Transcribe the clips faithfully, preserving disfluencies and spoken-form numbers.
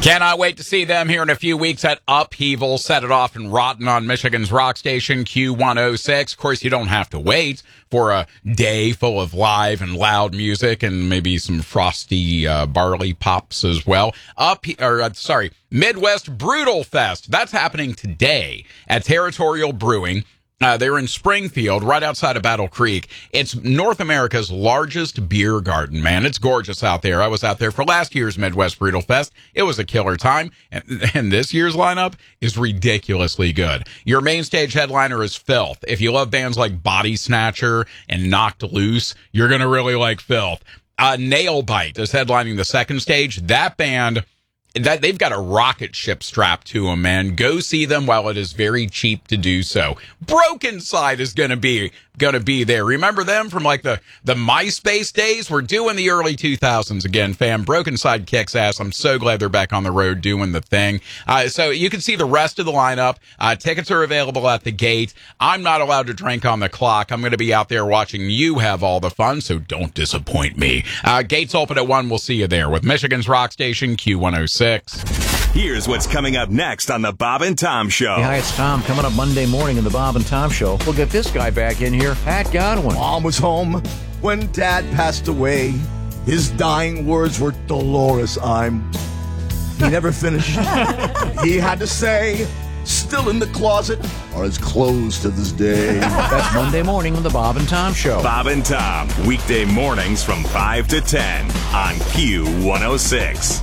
Cannot wait to see them here in a few weeks at Upheaval. Set it off in Rotten on Michigan's rock station, Q one oh six. Of course, you don't have to wait for a day full of live and loud music and maybe some frosty uh, barley pops as well. Up, or uh, sorry, Midwest Brutal Fest. That's happening today at Territorial Brewing. Uh, they're in Springfield, right outside of Battle Creek. It's North America's largest beer garden, man. It's gorgeous out there. I was out there for last year's Midwest Brutal Fest. It was a killer time. And, and this year's lineup is ridiculously good. Your main stage headliner is Filth. If you love bands like Body Snatcher and Knocked Loose, you're going to really like Filth. Uh, Nailbite is headlining the second stage. That band... That they've got a rocket ship strapped to them, man. Go see them while it is very cheap to do so. Broken Side is going to be going to be there. Remember them from like the the MySpace days? We're doing the early two thousands again, fam. Broken Side kicks ass. I'm so glad they're back on the road doing the thing. Uh, so you can see the rest of the lineup. Uh, tickets are available at the gate. I'm not allowed to drink on the clock. I'm going to be out there watching you have all the fun, so don't disappoint me. Uh, gates open at one. We'll see you there with Michigan's rock station, Q one oh six. Here's what's coming up next on the Bob and Tom Show. Hey, hi, it's Tom. Coming up Monday morning in the Bob and Tom Show. We'll get this guy back in here, Pat Godwin. Mom was home when Dad passed away. His dying words were, Dolores, I'm... He never finished. He had to say, still in the closet, are his clothes to this day. That's Monday morning on the Bob and Tom Show. Bob and Tom, weekday mornings from five to ten on Q one oh six.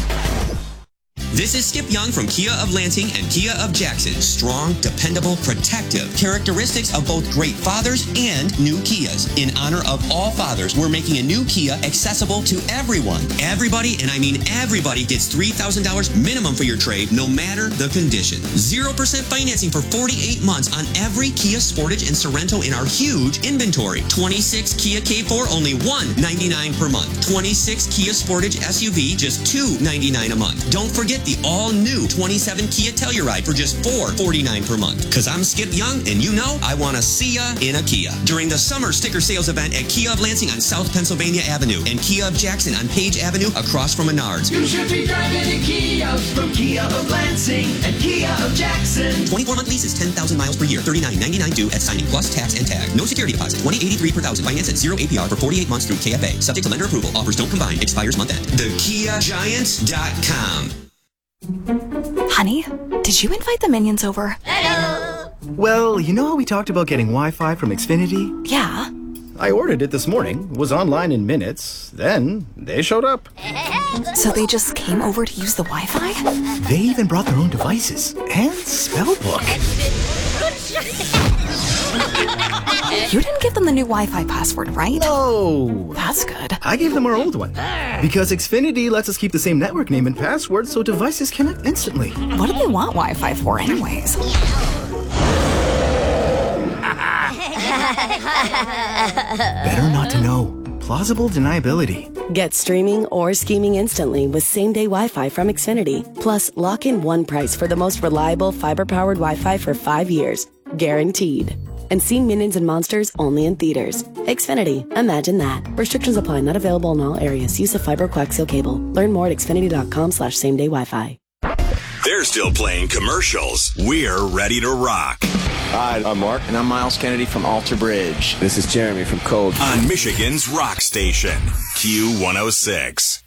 This is Skip Young from Kia of Lansing and Kia of Jackson. Strong, dependable, protective. Characteristics of both great fathers and new Kias. In honor of all fathers, we're making a new Kia accessible to everyone. Everybody, and I mean everybody, gets three thousand dollars minimum for your trade, no matter the condition. zero percent financing for forty-eight months on every Kia Sportage and Sorento in our huge inventory. twenty-six Kia K four, only one hundred ninety-nine dollars per month. twenty-six Kia Sportage S U V, just two hundred ninety-nine dollars a month. Don't forget the all-new twenty-seven Kia Telluride for just four hundred forty-nine dollars per month. Because I'm Skip Young, and you know I want to see ya in a Kia. During the summer sticker sales event at Kia of Lansing on South Pennsylvania Avenue and Kia of Jackson on Page Avenue across from Menards. You should be driving a Kia from Kia of Lansing and Kia of Jackson. twenty-four month lease is ten thousand miles per year. thirty-nine ninety-nine due at signing plus tax and tag. No security deposit. twenty eighty-three per thousand. Finance at zero A P R for forty-eight months through K F A. Subject to lender approval. Offers don't combine. Expires month end. the kia giant dot com. Honey, did you invite the minions over? Hello! Well, you know how we talked about getting Wi-Fi from Xfinity? Yeah. I ordered it this morning, was online in minutes, then they showed up. So they just came over to use the Wi-Fi? They even brought their own devices and spellbook. You didn't give them the new Wi-Fi password, right? No! That's good. I gave them our old one. Because Xfinity lets us keep the same network name and password so devices connect instantly. What do they want Wi-Fi for anyways? Better not to know. Plausible deniability. Get streaming or scheming instantly with same-day Wi-Fi from Xfinity. Plus, lock in one price for the most reliable fiber-powered Wi-Fi for five years. Guaranteed. And see Minions and Monsters only in theaters. Xfinity. Imagine that. Restrictions apply. Not available in all areas. Use of fiber coaxial cable. Learn more at xfinity.com slash same-day Wi-Fi. They're still playing commercials. We're ready to rock. Hi, I'm Mark. And I'm Miles Kennedy from Alter Bridge. This is Jeremy from Cold. On Michigan's rock station, Q one oh six.